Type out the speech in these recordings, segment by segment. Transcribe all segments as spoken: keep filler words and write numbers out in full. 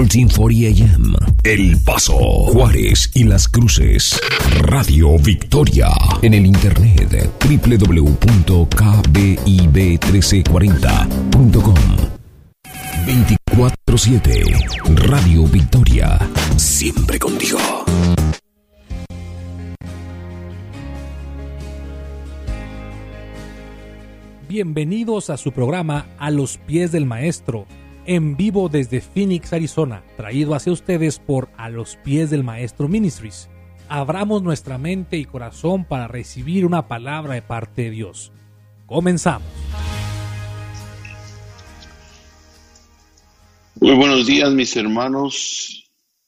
mil cuatrocientos cuarenta A M. El Paso, Juárez y Las Cruces. Radio Victoria. En el internet doble u doble u doble u punto k b i b mil trescientos cuarenta punto com. veinticuatro siete. Radio Victoria. Siempre contigo. Bienvenidos a su programa A los Pies del Maestro, en vivo desde Phoenix, Arizona, traído hacia ustedes por A los Pies del Maestro Ministries. Abramos nuestra mente y corazón para recibir una palabra de parte de Dios. Comenzamos. Muy buenos días, mis hermanos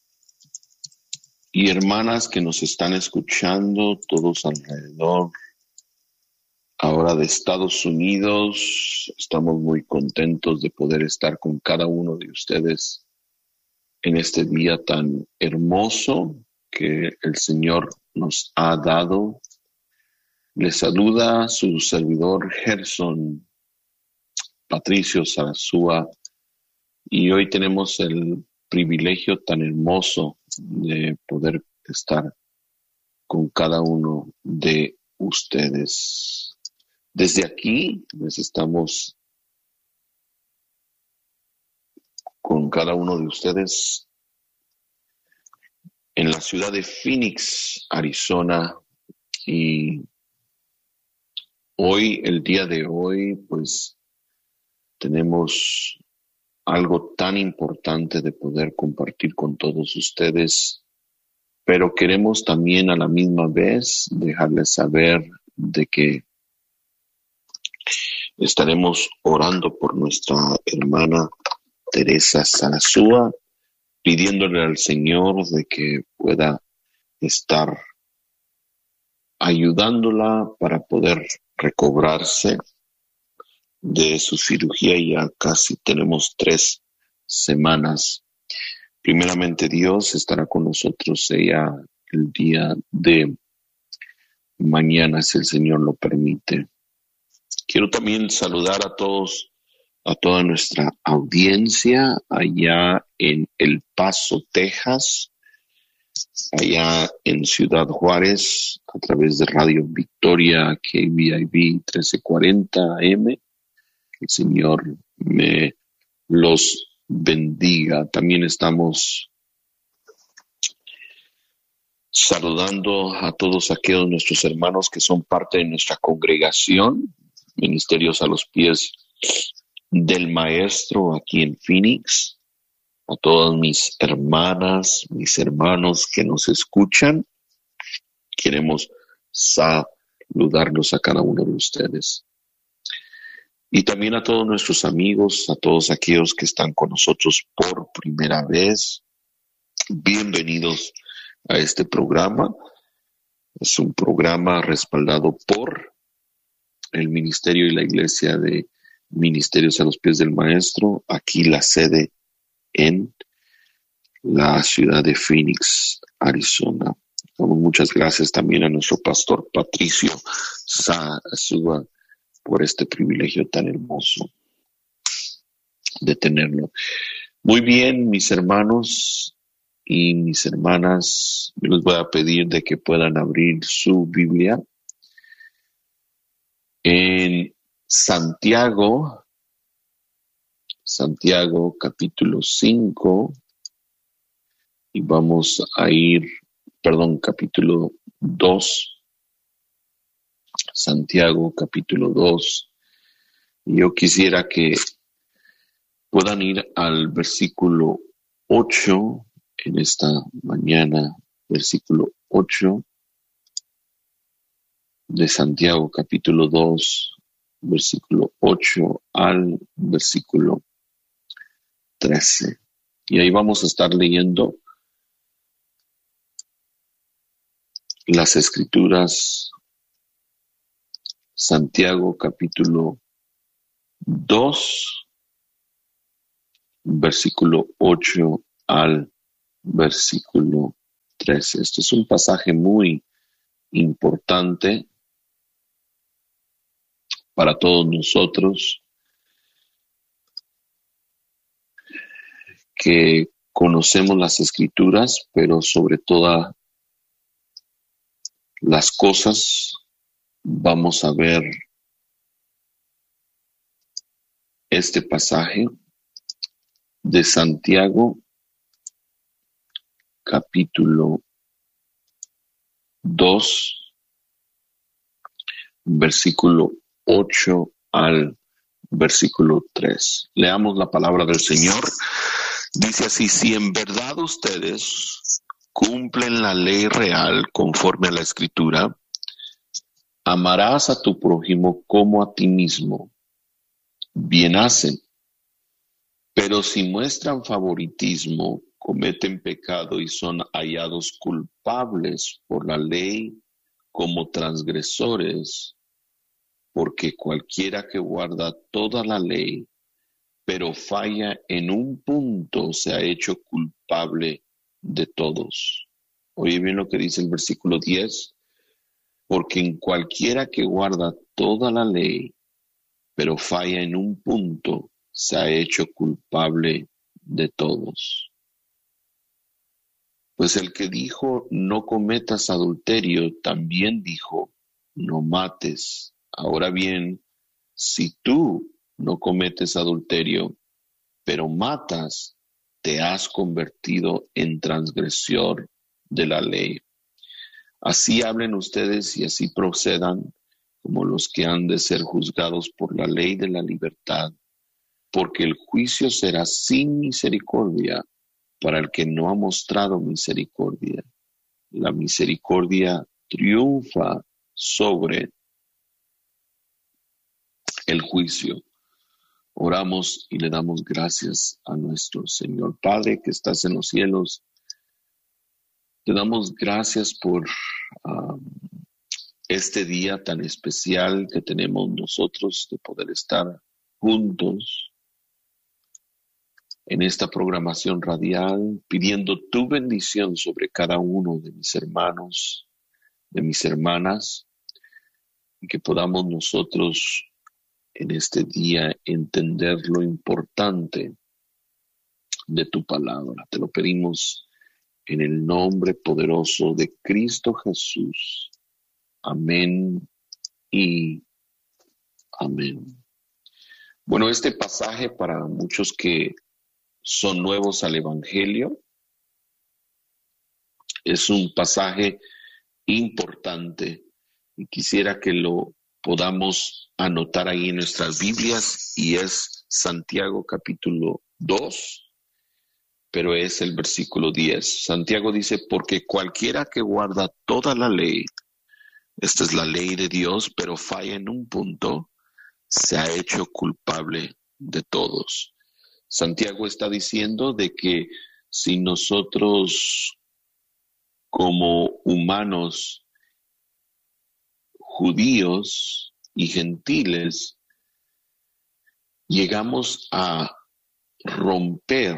y hermanas que nos están escuchando todos alrededor. Ahora de Estados Unidos, estamos muy contentos de poder estar con cada uno de ustedes en este día tan hermoso que el Señor nos ha dado. Les saluda su servidor Gerson Patricio Sarasúa y hoy tenemos el privilegio tan hermoso de poder estar con cada uno de ustedes. Desde aquí les estamos con cada uno de ustedes en la ciudad de Phoenix, Arizona, y hoy, el día de hoy, pues tenemos algo tan importante de poder compartir con todos ustedes, pero queremos también a la misma vez dejarles saber de que estaremos orando por nuestra hermana Teresa Sarasúa, pidiéndole al Señor de que pueda estar ayudándola para poder recobrarse de su cirugía. Ya casi tenemos tres semanas. Primeramente Dios estará con nosotros ella el día de mañana, si el Señor lo permite. Quiero también saludar a todos, a toda nuestra audiencia allá en El Paso, Texas, allá en Ciudad Juárez, a través de Radio Victoria, K B I B mil trescientos cuarenta A M. Que el Señor me los bendiga. También estamos saludando a todos aquellos nuestros hermanos que son parte de nuestra congregación, Ministerios a los Pies del Maestro aquí en Phoenix, a todas mis hermanas, mis hermanos que nos escuchan. Queremos saludarlos a cada uno de ustedes. Y también a todos nuestros amigos, a todos aquellos que están con nosotros por primera vez. Bienvenidos a este programa. Es un programa respaldado por el Ministerio y la Iglesia de Ministerios a los Pies del Maestro, aquí la sede en la ciudad de Phoenix, Arizona. Damos muchas gracias también a nuestro pastor Patricio Sarasúa por este privilegio tan hermoso de tenerlo. Muy bien, mis hermanos y mis hermanas, yo les voy a pedir de que puedan abrir su Biblia en Santiago, Santiago capítulo cinco, y vamos a ir, perdón, capítulo dos, Santiago capítulo dos. Yo quisiera que puedan ir al versículo ocho en esta mañana, versículo ocho de Santiago capítulo dos, versículo ocho al versículo trece. Y ahí vamos a estar leyendo las escrituras. Santiago capítulo dos, versículo ocho al versículo trece. Este es un pasaje muy importante para todos nosotros, que conocemos las Escrituras, pero sobre todas las cosas vamos a ver este pasaje de Santiago, capítulo dos, versículo ocho al versículo tres. Leamos la palabra del Señor. Dice así: si en verdad ustedes cumplen la ley real conforme a la Escritura, amarás a tu prójimo como a ti mismo, bien hacen. Pero si muestran favoritismo, cometen pecado y son hallados culpables por la ley como transgresores, porque cualquiera que guarda toda la ley, pero falla en un punto, se ha hecho culpable de todos. Oye bien lo que dice el versículo diez, porque en cualquiera que guarda toda la ley, pero falla en un punto, se ha hecho culpable de todos. Pues el que dijo, no cometas adulterio, también dijo, no mates. Ahora bien, si tú no cometes adulterio, pero matas, te has convertido en transgresor de la ley. Así hablen ustedes y así procedan como los que han de ser juzgados por la ley de la libertad, porque el juicio será sin misericordia para el que no ha mostrado misericordia. La misericordia triunfa sobre el juicio. Oramos y le damos gracias a nuestro Señor Padre que estás en los cielos. Te damos gracias por um, este día tan especial que tenemos nosotros de poder estar juntos en esta programación radial, pidiendo tu bendición sobre cada uno de mis hermanos, de mis hermanas, y que podamos nosotros en este día entender lo importante de tu palabra. Te lo pedimos en el nombre poderoso de Cristo Jesús. Amén y amén. Bueno, este pasaje para muchos que son nuevos al Evangelio es un pasaje importante y quisiera que lo podamos anotar ahí en nuestras Biblias, y es Santiago capítulo dos, pero es el versículo diez. Santiago dice, porque cualquiera que guarda toda la ley, esta es la ley de Dios, pero falla en un punto, se ha hecho culpable de todos. Santiago está diciendo de que si nosotros como humanos judíos y gentiles llegamos a romper,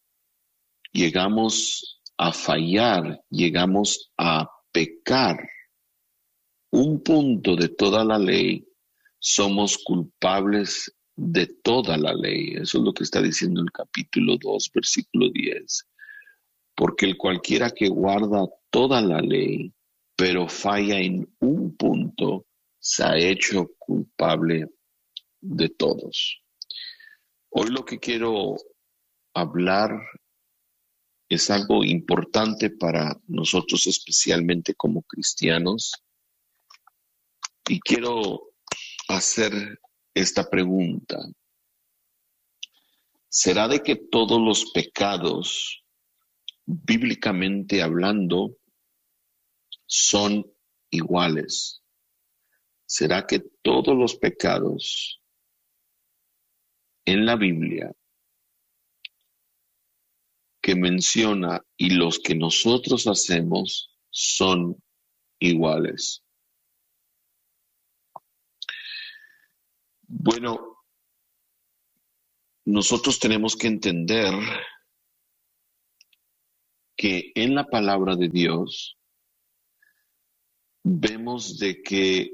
llegamos a fallar, llegamos a pecar un punto de toda la ley, somos culpables de toda la ley. Eso es lo que está diciendo el capítulo dos, versículo diez. Porque el cualquiera que guarda toda la ley, pero falla en un punto, se ha hecho culpable de todos. Hoy lo que quiero hablar es algo importante para nosotros, especialmente como cristianos, y quiero hacer esta pregunta. ¿Será de que todos los pecados, bíblicamente hablando, son iguales? ¿Será que todos los pecados en la Biblia que menciona y los que nosotros hacemos son iguales? Bueno, nosotros tenemos que entender que en la palabra de Dios vemos de que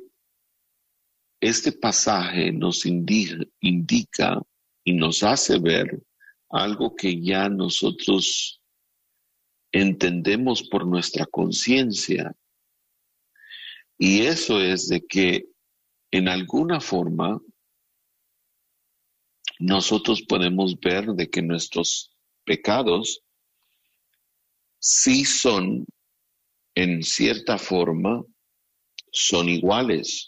este pasaje nos indica, indica y nos hace ver algo que ya nosotros entendemos por nuestra conciencia. Y eso es de que en alguna forma nosotros podemos ver de que nuestros pecados sí son, en cierta forma, son iguales.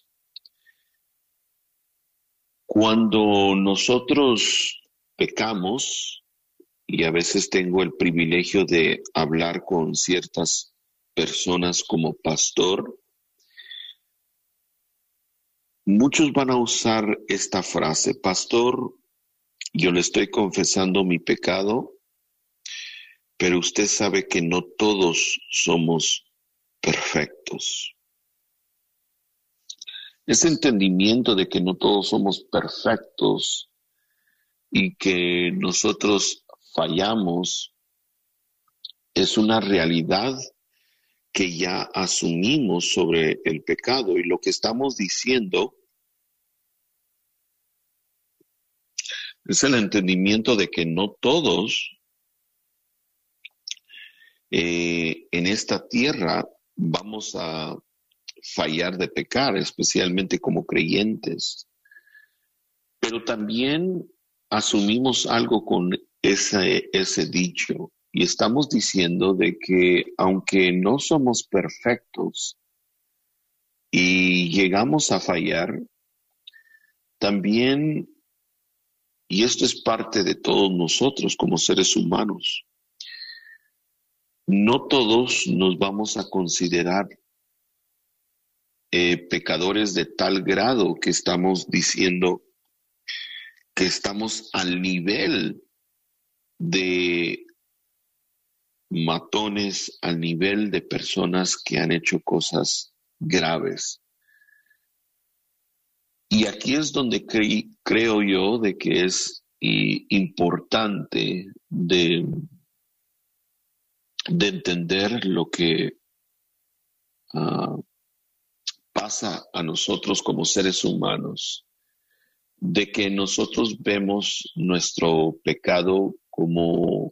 Cuando nosotros pecamos, y a veces tengo el privilegio de hablar con ciertas personas como pastor, muchos van a usar esta frase: pastor, yo le estoy confesando mi pecado, pero usted sabe que no todos somos perfectos. Ese entendimiento de que no todos somos perfectos y que nosotros fallamos es una realidad que ya asumimos sobre el pecado, y lo que estamos diciendo es el entendimiento de que no todos eh, en esta tierra vamos a fallar de pecar, especialmente como creyentes. Pero también asumimos algo con ese, ese dicho, y estamos diciendo de que aunque no somos perfectos y llegamos a fallar, también, y esto es parte de todos nosotros como seres humanos, no todos nos vamos a considerar eh, pecadores de tal grado que estamos diciendo que estamos al nivel de matones, al nivel de personas que han hecho cosas graves. Y aquí es donde cre- creo yo de que es y, importante de, de entender lo que uh, pasa a nosotros como seres humanos, de que nosotros vemos nuestro pecado como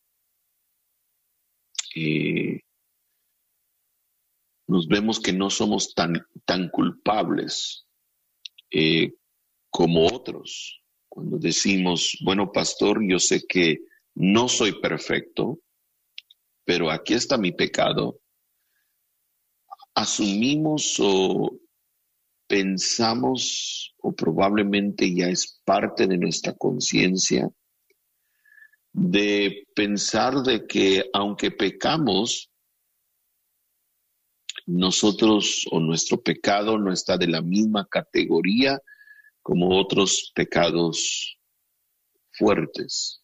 eh, nos vemos que no somos tan, tan culpables eh, como otros. Cuando decimos, bueno, pastor, yo sé que no soy perfecto, pero aquí está mi pecado, asumimos o pensamos, o probablemente ya es parte de nuestra conciencia, de pensar de que aunque pecamos, nosotros o nuestro pecado no está de la misma categoría como otros pecados fuertes.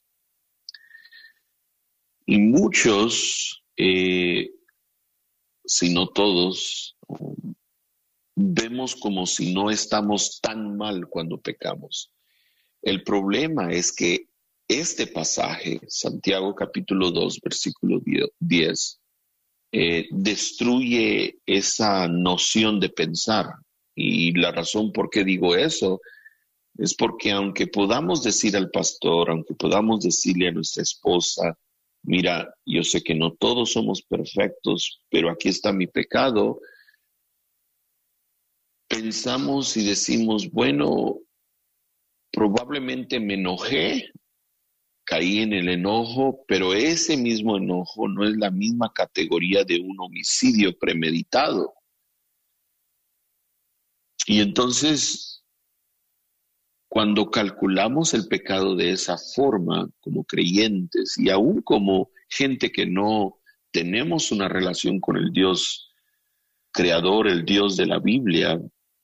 Y muchos, eh, si no todos, vemos como si no estamos tan mal cuando pecamos. El problema es que este pasaje, Santiago capítulo dos, versículo diez, eh, destruye esa noción de pensar. Y la razón por qué digo eso es porque aunque podamos decir al pastor, aunque podamos decirle a nuestra esposa, mira, yo sé que no todos somos perfectos, pero aquí está mi pecado, pensamos y decimos, bueno, probablemente me enojé, caí en el enojo, pero ese mismo enojo no es la misma categoría de un homicidio premeditado. Y entonces, cuando calculamos el pecado de esa forma, como creyentes y aún como gente que no tenemos una relación con el Dios creador, el Dios de la Biblia,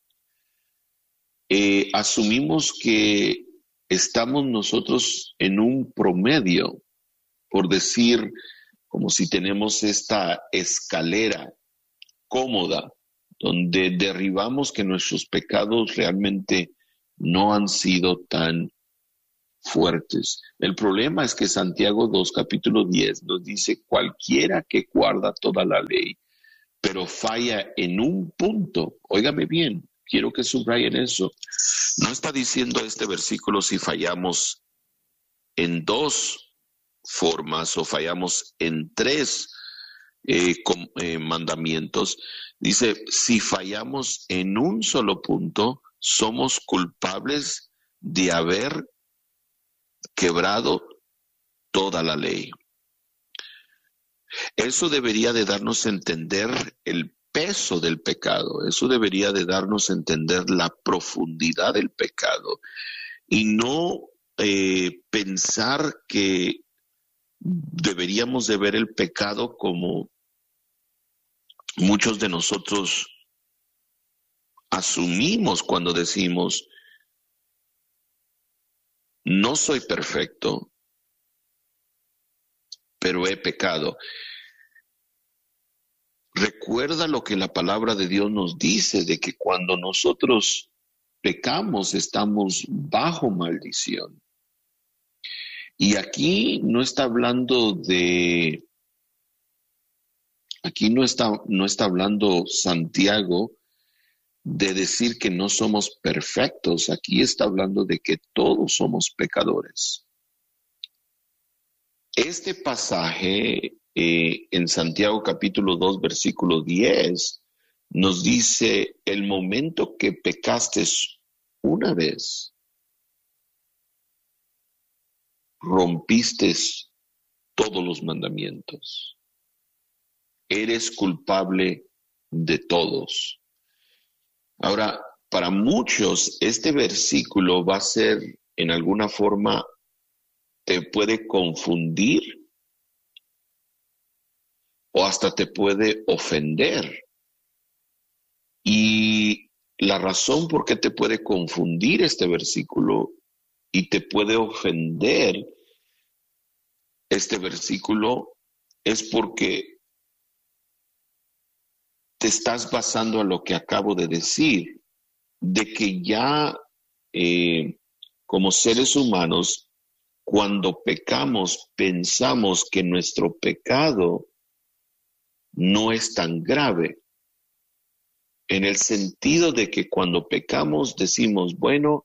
eh, asumimos que estamos nosotros en un promedio, por decir, como si tenemos esta escalera cómoda, donde derribamos que nuestros pecados realmente no han sido tan fuertes. El problema es que Santiago dos, capítulo diez, nos dice, cualquiera que guarda toda la ley, pero falla en un punto, óigame bien, quiero que subrayen eso. No está diciendo este versículo si fallamos en dos formas o fallamos en tres eh, com, eh, mandamientos. Dice, si fallamos en un solo punto, somos culpables de haber quebrado toda la ley. Eso debería de darnos a entender el peso del pecado. Eso debería de darnos a entender la profundidad del pecado. Y no eh, pensar que deberíamos de ver el pecado como muchos de nosotros asumimos cuando decimos, no soy perfecto, pero he pecado. Recuerda lo que la palabra de Dios nos dice, de que cuando nosotros pecamos estamos bajo maldición. Y aquí no está hablando de, aquí no está, no está hablando Santiago de decir que no somos perfectos. Aquí está hablando de que todos somos pecadores. Este pasaje eh, en Santiago capítulo dos, versículo diez, nos dice, el momento que pecaste una vez, rompiste todos los mandamientos. Eres culpable de todos. Ahora, para muchos, este versículo va a ser, en alguna forma, te puede confundir o hasta te puede ofender. Y la razón por qué te puede confundir este versículo y te puede ofender este versículo es porque te estás basando en lo que acabo de decir, de que ya eh, como seres humanos, cuando pecamos, pensamos que nuestro pecado no es tan grave, en el sentido de que cuando pecamos decimos, bueno,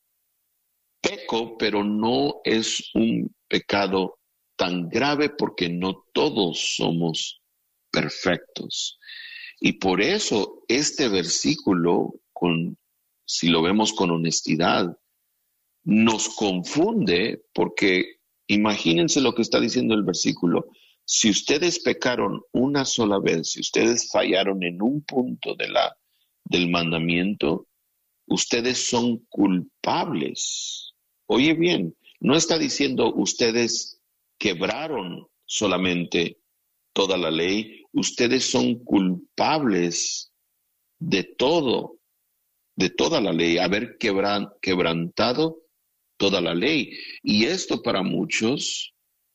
peco, pero no es un pecado tan grave porque no todos somos perfectos. Y por eso este versículo, con, si lo vemos con honestidad, nos confunde porque imagínense lo que está diciendo el versículo. Si ustedes pecaron una sola vez, si ustedes fallaron en un punto de la, del mandamiento, ustedes son culpables. Oye bien, no está diciendo ustedes quebraron solamente toda la ley, ustedes son culpables de todo, de toda la ley, haber quebran, quebrantado toda la ley. Y esto para muchos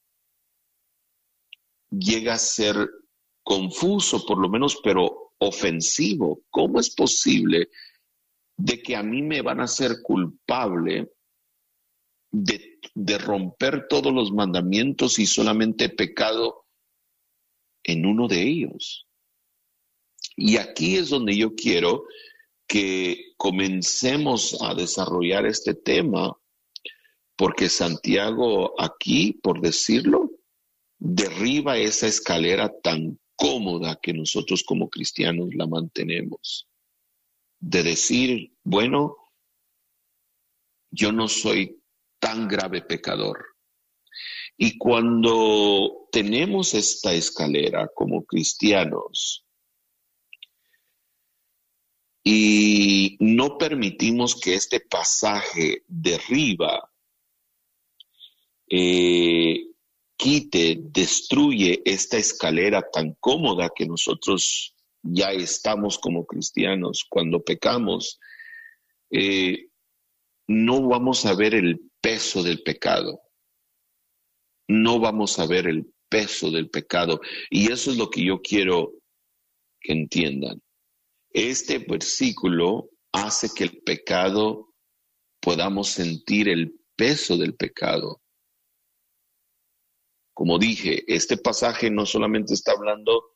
llega a ser confuso, por lo menos, pero ofensivo. ¿Cómo es posible de que a mí me van a ser culpable de, de romper todos los mandamientos y solamente he pecado en uno de ellos? Y aquí es donde yo quiero que comencemos a desarrollar este tema, porque Santiago aquí, por decirlo, derriba esa escalera tan cómoda que nosotros como cristianos la mantenemos, de decir, bueno, yo no soy tan grave pecador. Y cuando tenemos esta escalera como cristianos y no permitimos que este pasaje derriba, eh, quite, destruye esta escalera tan cómoda que nosotros ya estamos como cristianos cuando pecamos, eh, no vamos a ver el peso del pecado. No vamos a ver el peso del pecado. Y eso es lo que yo quiero que entiendan. Este versículo hace que el pecado podamos sentir el peso del pecado. Como dije, este pasaje no solamente está hablando